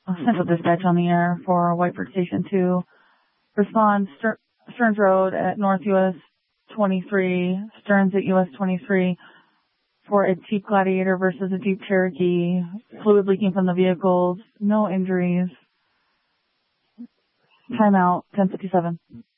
Central Dispatch on the air for Whiteford Station 2. Respond Stearns Road at North US 23, Stearns at US 23 for a Jeep Gladiator versus a Jeep Cherokee. Fluid leaking from the vehicles. No injuries. Timeout, 10:57.